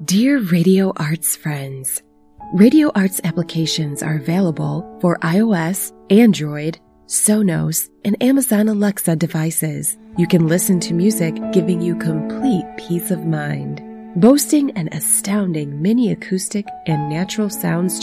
Dear Radio Arts friends, Radio Arts applications are available for iOS, Android, Sonos, and Amazon Alexa devices. You can listen to music giving you complete peace of mind. Boasting an astounding mini acoustic and natural sounds